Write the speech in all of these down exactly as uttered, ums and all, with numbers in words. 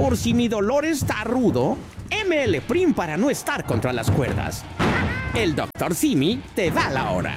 Por si mi dolor está rudo, M L Prim para no estar contra las cuerdas. El doctor Simi te da la hora.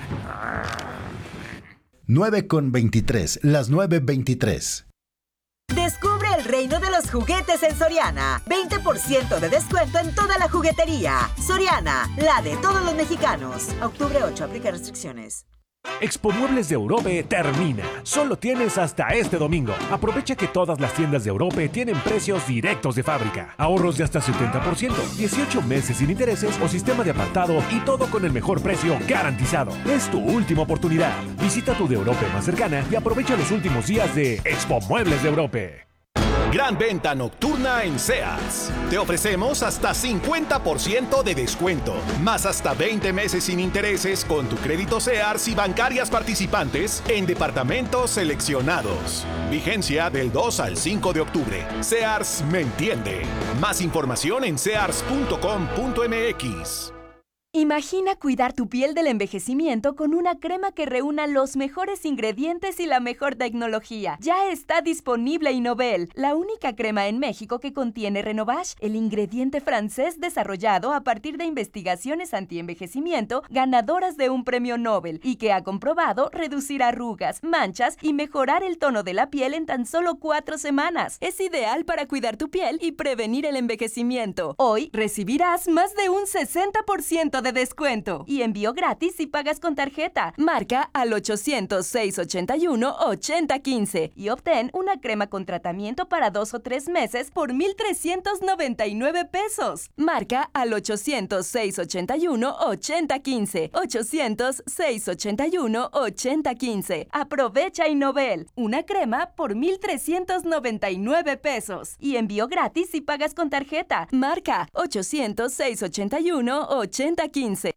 nueve con veintitrés, las nueve veintitrés. Descubre el reino de los juguetes en Soriana. veinte por ciento de descuento en toda la juguetería. Soriana, la de todos los mexicanos. Octubre ocho, aplica restricciones. Expo Muebles de Europe termina. Solo tienes hasta este domingo. Aprovecha que todas las tiendas de Europe tienen precios directos de fábrica. Ahorros de hasta setenta por ciento, dieciocho meses sin intereses o sistema de apartado y todo con el mejor precio garantizado. Es tu última oportunidad. Visita tu de Europe más cercana y aprovecha los últimos días de Expo Muebles de Europe. Gran venta nocturna en Sears. Te ofrecemos hasta cincuenta por ciento de descuento, más hasta veinte meses sin intereses con tu crédito Sears y bancarias participantes en departamentos seleccionados. Vigencia del dos al cinco de octubre. Sears me entiende. Más información en sears punto com punto m x. Imagina cuidar tu piel del envejecimiento con una crema que reúna los mejores ingredientes y la mejor tecnología. Ya está disponible Innovel, la única crema en México que contiene Renovage, el ingrediente francés desarrollado a partir de investigaciones anti-envejecimiento ganadoras de un premio Nobel y que ha comprobado reducir arrugas, manchas y mejorar el tono de la piel en tan solo cuatro semanas. Es ideal para cuidar tu piel y prevenir el envejecimiento. Hoy recibirás más de un sesenta por ciento de descuento y envío gratis si pagas con tarjeta. Marca al ochocientos, seiscientos ochenta y uno, ochenta quince y obtén una crema con tratamiento para dos o tres meses por mil trescientos noventa y nueve pesos. Marca al ochocientos, seiscientos ochenta y uno, ochenta quince. ochocientos, seiscientos ochenta y uno, ochenta quince. Aprovecha Innovel, una crema por mil trescientos noventa y nueve pesos y envío gratis si pagas con tarjeta. Marca ochocientos, seiscientos ochenta y uno, ochenta quince.